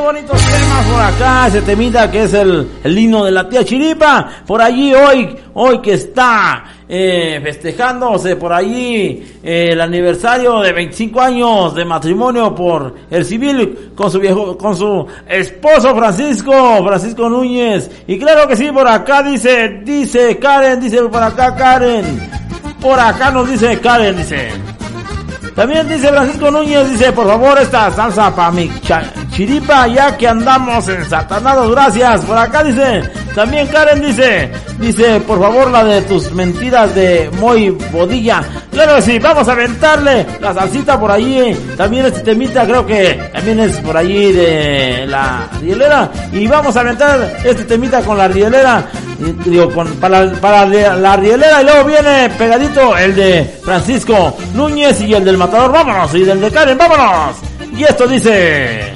Bonitos temas por acá, ese temita que es el himno de la tía Chiripa, por allí hoy que está festejándose por allí el aniversario de 25 años de matrimonio por el civil con su esposo Francisco Núñez. Y claro que sí, por acá dice Karen, dice por acá Karen, por acá nos dice Karen, dice. También dice Francisco Núñez, dice, por favor esta salsa para mi Chiripa, ya que andamos ensatanados, gracias. Por acá dice, también Karen dice, por favor la de tus mentiras de Moy Bodilla. Claro que sí, vamos a aventarle la salsita por allí. También este temita creo que también es por allí de la rielera. Y vamos a aventar este temita con la rielera. Digo, para la rielera, y luego viene pegadito el de Francisco Núñez y el del Matador, vámonos, y del de Karen, vámonos. Y esto dice...